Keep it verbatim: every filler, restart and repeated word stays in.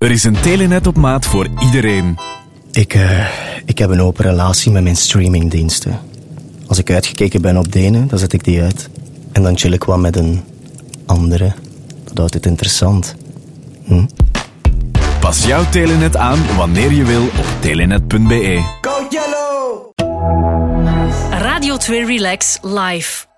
Er is een Telenet op maat voor iedereen. Ik, uh, ik heb een open relatie met mijn streamingdiensten. Als ik uitgekeken ben op de ene, dan zet ik die uit. En dan chill ik wat met een andere. Dat houdt het interessant. Hm? Pas jouw Telenet aan wanneer je wil op telenet punt be. Go Yellow! Radio twee Relax Live.